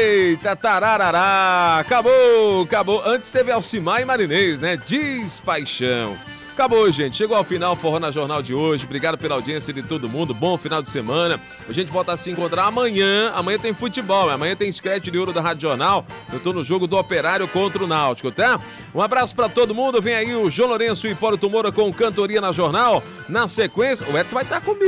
Eita, tararará. Acabou. Antes teve Alcimar e Marinês, né? Diz Paixão. Acabou, gente. Chegou ao final o Forró na Jornal de hoje. Obrigado pela audiência de todo mundo. Bom final de semana. A gente volta a se encontrar amanhã. Amanhã tem futebol. Amanhã tem esquete de ouro da Rádio Jornal. Eu tô no jogo do Operário contra o Náutico, tá? Um abraço pra todo mundo. Vem aí o João Lourenço e Hipólito Moura com Cantoria na Jornal. Na sequência, o Eto vai estar comigo.